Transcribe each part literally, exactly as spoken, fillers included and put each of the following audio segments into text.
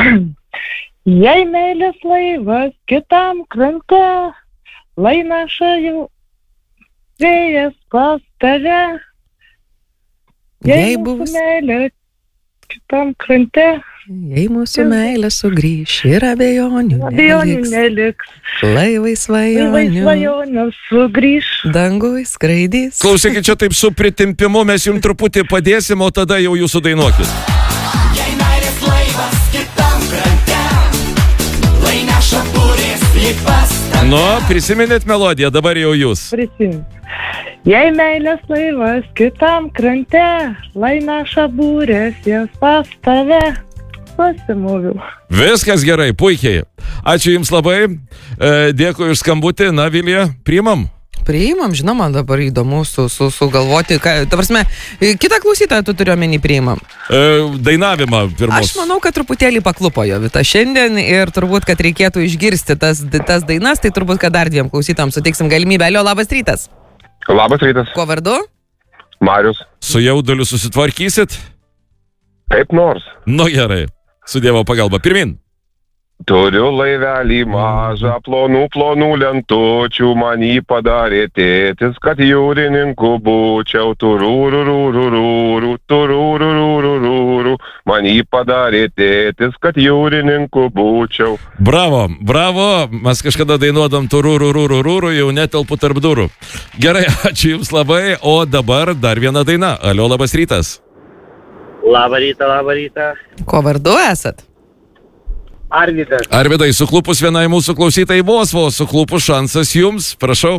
Jei meilės laivas kitam krante, lai neša jau vėjas pas tave. Jei bus meilė kitam krante, jei mūsų meilė sugrįš ir abejonių abejonių neliks, neliks. laivai Laivai svajonių svajonių sugrįš. dangui skraidys. Klausykit, čia taip su pritempimu, mes jums truputį padėsim, o tada jau jūsų dainuokit. Jei meilės laivas kitam krante, lai neša burės į pas tave. Nu, prisiminėt melodiją, dabar jau jūs. Prisimink. Jei meilės laivas kitam krante, lai neša būrės jas pas tave. Pasimoviau. Viskas gerai, puikiai. Ačiū jums labai. E, dėkui už skambutį. Na, Vilija, priimam? Priimam, žinoma, dabar įdomu su, su, sugalvoti, ką, ta prasme, kitą klausytoją tu turiu omeny priimam. E, dainavimą pirmos. Aš manau, kad truputėlį paklupo Jovita šiandien ir turbūt, kad reikėtų išgirsti tas, tas dainas, tai turbūt, kad dar dviem klausytojams suteiksim galimybę. Alio, labas rytas. Labas rytas. Kuo vardu? Marius. Su jauduliu susitvarkysit? Kaip nors. Nu gerai, su Dievo pagalba. Pirmin. Turiu laivelį mažą, plonų, plonų lentučių, man jį padarė tėtis, kad jūrininku būčiau. Tururururururu, tururururururu, man jį padarė tėtis, kad jūrininku būčiau. Bravo, bravo, mes kažkada dainuodam tururururururu, jau netelpu tarp durų. Gerai, ačiū jums labai, o dabar dar viena daina. Alio, labas rytas. Labą rytą, labą rytą. Kuo vardu esat? Arvydas. Arvydai, suklupus vienai mūsų klausytai vos, vos suklupus šansas jums, prašau.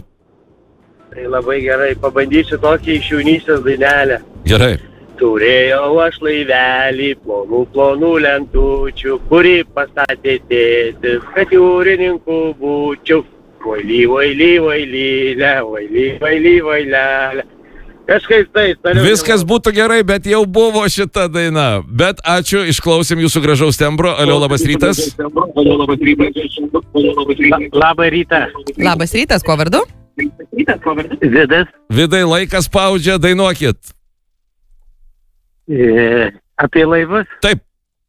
Tai labai gerai, pabandysiu tokį iš jaunystės dainelę. Gerai. Turėjau aš laivelį, plonų, plonų lentučių, kurį pastatė tėtis, kad jūrininku būčiau. Vaily, vaily, vailylė, vaily, vaily, vailelė. Kažkaip tai. Viskas būtų gerai, bet jau buvo šita daina. Bet ačiū, išklausim jūsų gražaus tembro. Alio, labas rytas. Labą rytą. Labas rytas, kuo vardu? Vidas. Vidai, laikas spaudžia, dainuokit. E, apie laivus. Taip.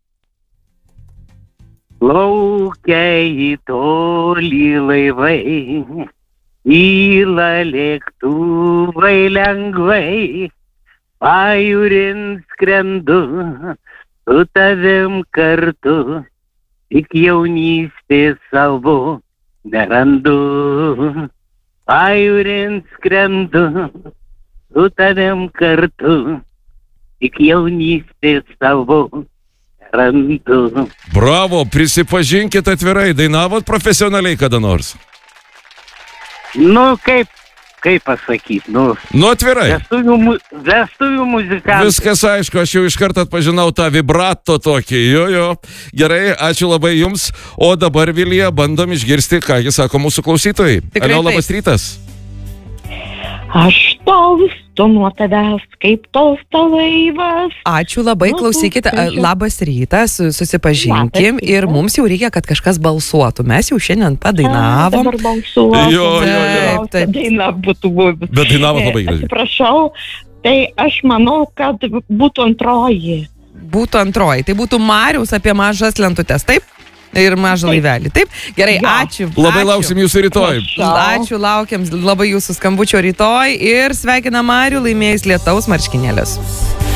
Plaukia į tolį laivai, įla lėktuvai lengvai, pajūrin skrendu, su tavim kartu, tik jaunystės savo nerandu. Pajūrin skrendu, su tavim kartu, tik jaunystės savo nerandu. Bravo, prisipažinkit atvirai, dainavot profesionaliai kada nors? Nu, kaip, kaip pasakyti, nu... Nu, atvirai. Vestuvių, mu, vestuvių muzikantai. Viskas aišku, aš jau iš karto atpažinau tą vibrato tokį, jo, jo. Gerai, ačiū labai jums. O dabar, Vilija, bandom išgirsti, ką jis sako mūsų klausytojai. Alio, labas rytas. Aš tolstu nuo tavęs, kaip tolsta laivas. Ačiū labai, klausykite, labas rytas, susipažinkim ir mums jau reikia, kad kažkas balsuotų. Mes jau šiandien padainavom. Dabar balsuotų. Jo, jo, jo. Taip, daina būtų buvus. Bet dainavot labai gražiai. Atsiprašau, tai aš manau, kad būtų antroji. Būtų antroji, tai būtų Mariaus apie mažas lentutes, taip? Ir mažą laivelį. Taip, gerai, ja. Ačiū. Labai ačiū. lauksim jūsų rytoj. Ačiū, laukiam labai jūsų skambučio rytoj ir sveikina Marių laimėjus lietaus marškinėlius.